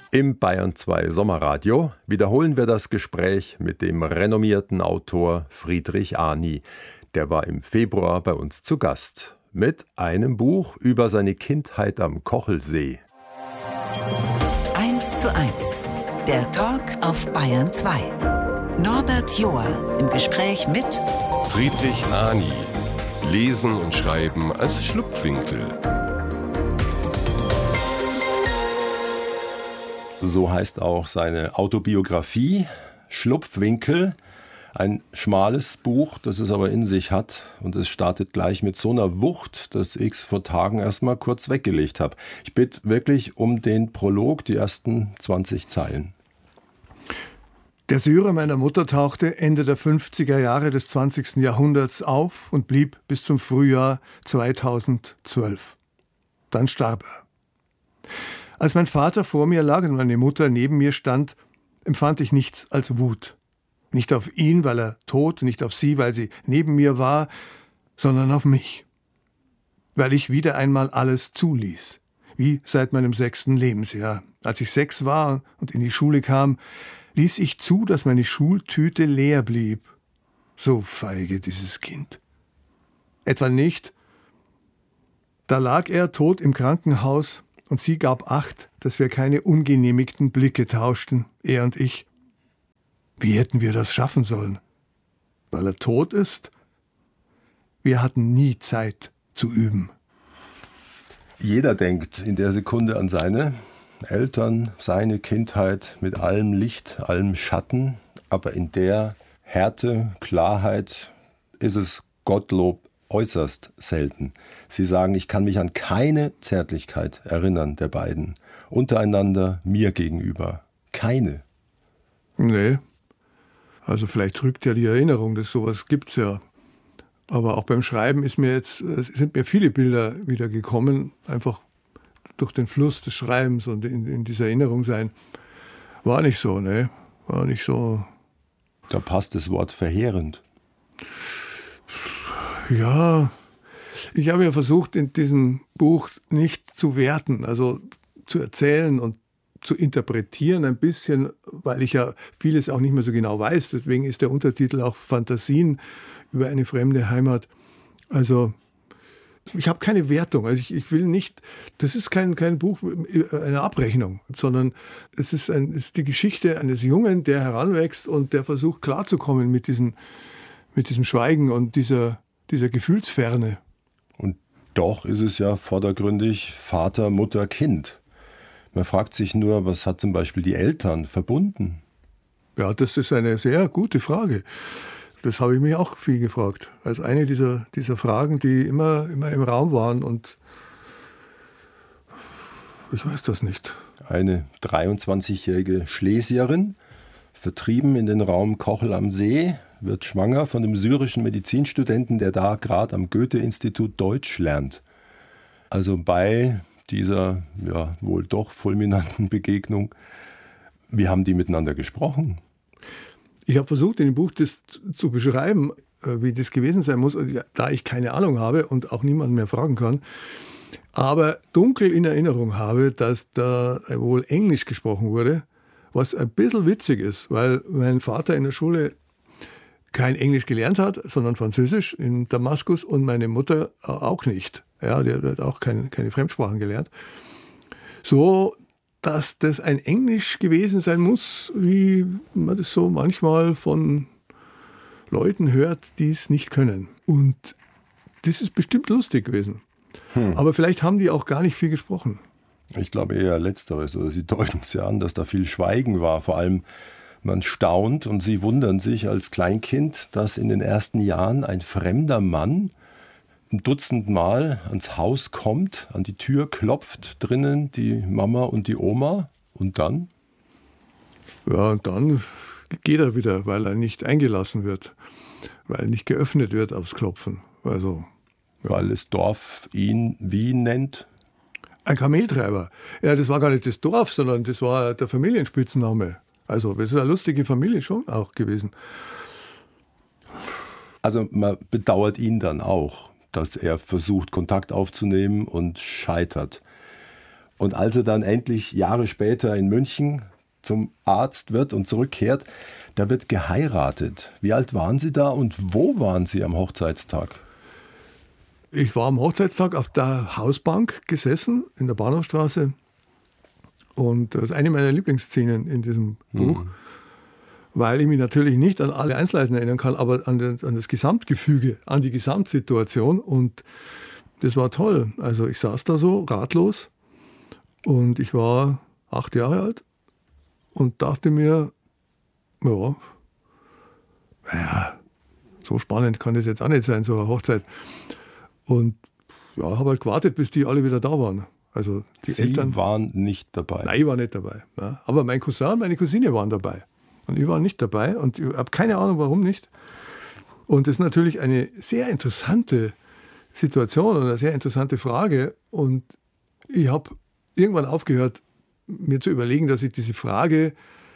Im Bayern 2 Sommerradio wiederholen wir das Gespräch mit dem renommierten Autor Friedrich Ani. Der war im Februar bei uns zu Gast mit einem Buch über seine Kindheit am Kochelsee. 1:1, der Talk auf Bayern 2. Norbert Joa im Gespräch mit Friedrich Ani. Lesen und Schreiben als Schlupfwinkel. So heißt auch seine Autobiografie, Schlupfwinkel. Ein schmales Buch, das es aber in sich hat. Und es startet gleich mit so einer Wucht, dass ich es vor Tagen erstmal kurz weggelegt habe. Ich bitte wirklich um den Prolog, die ersten 20 Zeilen. Der Syrer meiner Mutter tauchte Ende der 50er Jahre des 20. Jahrhunderts auf und blieb bis zum Frühjahr 2012. Dann starb er. Als mein Vater vor mir lag und meine Mutter neben mir stand, empfand ich nichts als Wut. Nicht auf ihn, weil er tot, nicht auf sie, weil sie neben mir war, sondern auf mich. Weil ich wieder einmal alles zuließ. Wie seit meinem 6. Lebensjahr. Als ich 6 war und in die Schule kam, ließ ich zu, dass meine Schultüte leer blieb. So feige dieses Kind. Etwa nicht? Da lag er tot im Krankenhaus und sie gab Acht, dass wir keine ungenehmigten Blicke tauschten, er und ich. Wie hätten wir das schaffen sollen? Weil er tot ist? Wir hatten nie Zeit zu üben. Jeder denkt in der Sekunde an seine Eltern, seine Kindheit mit allem Licht, allem Schatten. Aber in der Härte, Klarheit ist es Gottlob äußerst selten. Sie sagen, ich kann mich an keine Zärtlichkeit erinnern der beiden. Untereinander, mir gegenüber. Keine. Nee. Also vielleicht drückt ja die Erinnerung, dass sowas gibt's ja. Aber auch beim Schreiben sind mir viele Bilder wieder gekommen, einfach durch den Fluss des Schreibens und in dieser Erinnerung sein. War nicht so, ne? War nicht so. Da passt das Wort verheerend. Ja, ich habe ja versucht, in diesem Buch nicht zu werten, also zu erzählen und zu interpretieren ein bisschen, weil ich ja vieles auch nicht mehr so genau weiß. Deswegen ist der Untertitel auch Fantasien über eine fremde Heimat. Also ich habe keine Wertung. Also ich will nicht, das ist kein Buch einer Abrechnung, sondern es ist die Geschichte eines Jungen, der heranwächst und der versucht klarzukommen mit diesem Schweigen und dieser Gefühlsferne. Und doch ist es ja vordergründig Vater, Mutter, Kind. Man fragt sich nur, was hat zum Beispiel die Eltern verbunden? Ja, das ist eine sehr gute Frage. Das habe ich mich auch viel gefragt. Also eine dieser Fragen, die immer im Raum waren und ich weiß das nicht. Eine 23-jährige Schlesierin, vertrieben in den Raum Kochel am See, wird schwanger von dem syrischen Medizinstudenten, der da gerade am Goethe-Institut Deutsch lernt. Also bei dieser ja wohl doch fulminanten Begegnung, wie haben die miteinander gesprochen? Ich habe versucht, in dem Buch das zu beschreiben, wie das gewesen sein muss, da ich keine Ahnung habe und auch niemanden mehr fragen kann, aber dunkel in Erinnerung habe, dass da wohl Englisch gesprochen wurde, was ein bisschen witzig ist, weil mein Vater in der Schule kein Englisch gelernt hat, sondern Französisch in Damaskus und meine Mutter auch nicht. Ja, die hat auch keine Fremdsprachen gelernt. So, dass das ein Englisch gewesen sein muss, wie man das so manchmal von Leuten hört, die es nicht können. Und das ist bestimmt lustig gewesen. Aber vielleicht haben die auch gar nicht viel gesprochen. Ich glaube eher Letzteres. Oder sie deuten es ja an, dass da viel Schweigen war. Vor allem, man staunt und sie wundern sich als Kleinkind, dass in den ersten Jahren ein fremder Mann ein Dutzend Mal ans Haus kommt, an die Tür klopft, drinnen die Mama und die Oma und dann? Ja, und dann geht er wieder, weil er nicht eingelassen wird, weil nicht geöffnet wird aufs Klopfen. Also, ja. Weil das Dorf ihn wie nennt? Ein Kameltreiber. Ja, das war gar nicht das Dorf, sondern das war der Familienspitzname. Also, das ist eine lustige Familie schon auch gewesen. Also, man bedauert ihn dann auch, dass er versucht, Kontakt aufzunehmen und scheitert. Und als er dann endlich Jahre später in München zum Arzt wird und zurückkehrt, da wird geheiratet. Wie alt waren Sie da und wo waren Sie am Hochzeitstag? Ich war am Hochzeitstag auf der Hausbank gesessen in der Bahnhofstraße. Und das ist eine meiner Lieblingsszenen in diesem Buch, weil ich mich natürlich nicht an alle Einzelheiten erinnern kann, aber an das Gesamtgefüge, an die Gesamtsituation. Und das war toll. Also ich saß da so ratlos und ich war 8 Jahre alt und dachte mir, ja, so spannend kann das jetzt auch nicht sein, so eine Hochzeit. Und ja, habe halt gewartet, bis die alle wieder da waren. Also die Sie Eltern waren nicht dabei? Nein, ich war nicht dabei. Ja. Aber mein Cousin und meine Cousine waren dabei. Und ich war nicht dabei und ich habe keine Ahnung, warum nicht. Und das ist natürlich eine sehr interessante Situation und eine sehr interessante Frage. Und ich habe irgendwann aufgehört, mir zu überlegen, dass ich diese Frage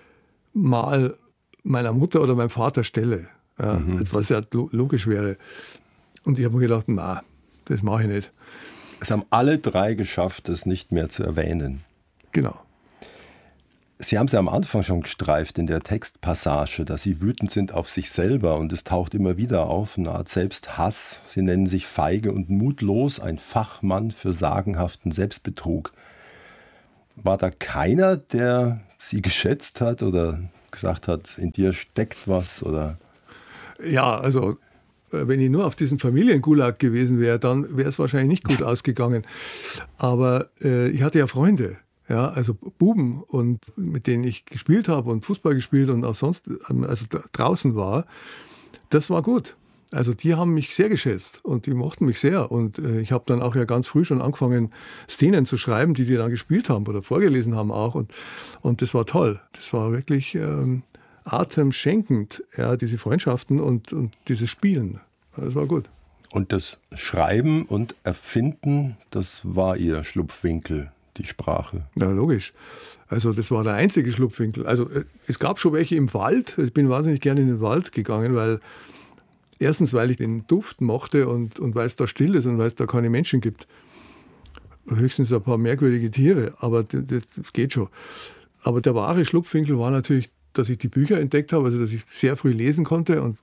mal meiner Mutter oder meinem Vater stelle. Ja, was ja logisch wäre. Und ich habe mir gedacht, na, das mache ich nicht. Es haben alle 3 geschafft, es nicht mehr zu erwähnen. Genau. Sie haben es ja am Anfang schon gestreift in der Textpassage, dass Sie wütend sind auf sich selber und es taucht immer wieder auf, eine Art Selbsthass. Sie nennen sich feige und mutlos, ein Fachmann für sagenhaften Selbstbetrug. War da keiner, der Sie geschätzt hat oder gesagt hat, in dir steckt was? Oder? Ja, also wenn ich nur auf diesen Familiengulag gewesen wäre, dann wäre es wahrscheinlich nicht gut ausgegangen. Aber ich hatte ja Freunde, ja, also Buben, und mit denen ich gespielt habe und Fußball gespielt und auch sonst, also draußen war. Das war gut. Also die haben mich sehr geschätzt und die mochten mich sehr. Und ich habe dann auch ja ganz früh schon angefangen, Szenen zu schreiben, die dann gespielt haben oder vorgelesen haben auch. Und das war toll. Das war wirklich atemschenkend, ja, diese Freundschaften und dieses Spielen. Das war gut. Und das Schreiben und Erfinden, das war Ihr Schlupfwinkel, die Sprache. Ja, logisch. Also das war der einzige Schlupfwinkel. Also es gab schon welche im Wald. Ich bin wahnsinnig gerne in den Wald gegangen, weil ich den Duft mochte und weil es da still ist und weil es da keine Menschen gibt. Höchstens ein paar merkwürdige Tiere, aber das geht schon. Aber der wahre Schlupfwinkel war natürlich, dass ich die Bücher entdeckt habe, also dass ich sehr früh lesen konnte und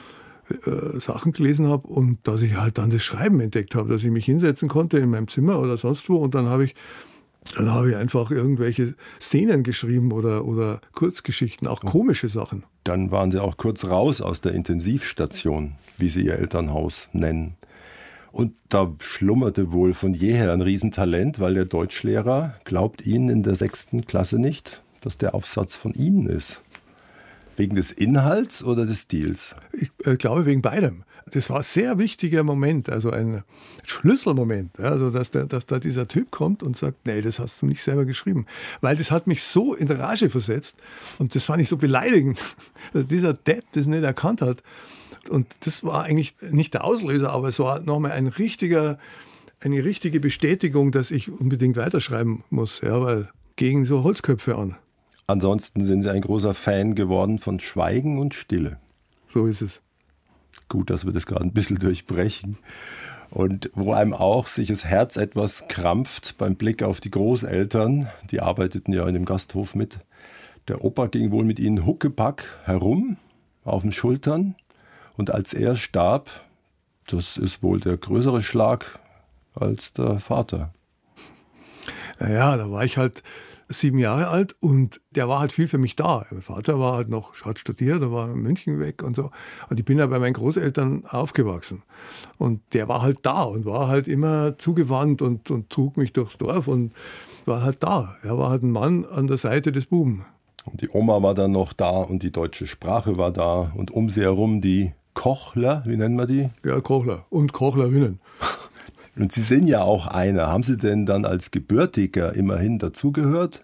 Sachen gelesen habe und dass ich halt dann das Schreiben entdeckt habe, dass ich mich hinsetzen konnte in meinem Zimmer oder sonst wo und dann habe ich einfach irgendwelche Szenen geschrieben oder Kurzgeschichten, auch komische Sachen. Dann waren Sie auch kurz raus aus der Intensivstation, wie Sie Ihr Elternhaus nennen. Und da schlummerte wohl von jeher ein Riesentalent, weil der Deutschlehrer glaubt Ihnen in der 6. Klasse nicht, dass der Aufsatz von Ihnen ist. Wegen des Inhalts oder des Stils? Ich glaube wegen beidem. Das war ein sehr wichtiger Moment, also ein Schlüsselmoment, also dass da dieser Typ kommt und sagt, nee, das hast du nicht selber geschrieben. Weil das hat mich so in Rage versetzt und das fand ich so beleidigend, dass dieser Depp das nicht erkannt hat. Und das war eigentlich nicht der Auslöser, aber es war nochmal eine richtige Bestätigung, dass ich unbedingt weiterschreiben muss, ja, weil gegen so Holzköpfe an. Ansonsten sind Sie ein großer Fan geworden von Schweigen und Stille. So ist es. Gut, dass wir das gerade ein bisschen durchbrechen. Und wo einem auch sich das Herz etwas krampft beim Blick auf die Großeltern, die arbeiteten ja in dem Gasthof mit. Der Opa ging wohl mit ihnen huckepack herum auf den Schultern. Und als er starb, das ist wohl der größere Schlag als der Vater. Naja, da war ich halt 7 Jahre alt und der war halt viel für mich da. Mein Vater war halt hat studiert, er war in München weg und so. Und ich bin ja bei meinen Großeltern aufgewachsen. Und der war halt da und war halt immer zugewandt und trug mich durchs Dorf und war halt da. Er war halt ein Mann an der Seite des Buben. Und die Oma war dann noch da und die deutsche Sprache war da und um sie herum die Kochler, wie nennen wir die? Ja, Kochler und Kochlerinnen. Und Sie sind ja auch einer. Haben Sie denn dann als Gebürtiger immerhin dazugehört?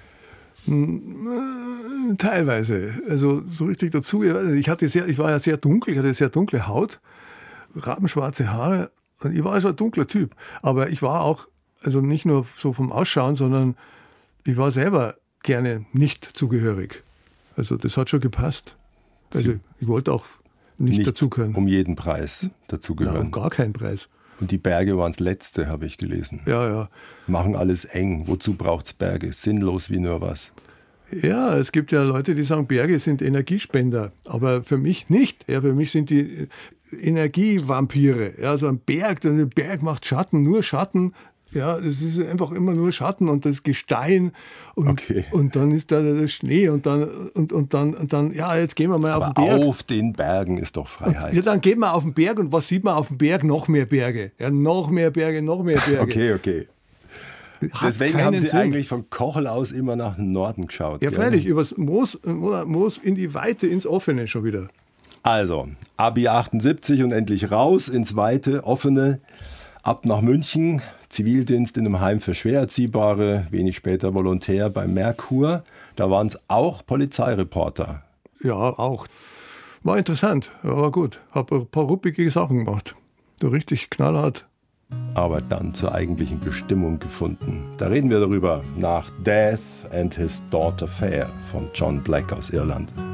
Teilweise. Also so richtig dazu. Ich war ja sehr dunkel, ich hatte sehr dunkle Haut, rabenschwarze Haare. Und ich war also ein dunkler Typ. Aber ich war auch, also nicht nur so vom Ausschauen, sondern ich war selber gerne nicht zugehörig. Also das hat schon gepasst. Also ich wollte auch nicht dazugehören. Um jeden Preis dazugehören. Um gar keinen Preis. Und die Berge waren das Letzte, habe ich gelesen. Ja. Machen alles eng. Wozu braucht es Berge? Sinnlos wie nur was. Ja, es gibt ja Leute, die sagen, Berge sind Energiespender. Aber für mich nicht. Ja, für mich sind die Energievampire. Ja, so ein Berg macht Schatten, nur Schatten. Ja, es ist einfach immer nur Schatten und das Gestein und dann ist da der Schnee und dann, ja, jetzt gehen wir mal auf den Berg. Auf den Bergen ist doch Freiheit. Ja, dann geht man auf den Berg und was sieht man auf dem Berg? Noch mehr Berge. Ja, noch mehr Berge. Okay. Deswegen haben Sie eigentlich von Kochel aus immer nach Norden geschaut. Ja, freilich, übers Moos in die Weite, ins Offene schon wieder. Also, Abi 78 und endlich raus ins Weite, Offene, ab nach München, Zivildienst in einem Heim für Schwererziehbare, wenig später Volontär bei Merkur. Da waren es auch Polizeireporter. Ja, auch. War interessant, war gut. Hab ein paar ruppige Sachen gemacht. So richtig knallhart. Aber dann zur eigentlichen Bestimmung gefunden. Da reden wir darüber nach Death and His Daughter Fair von John Black aus Irland.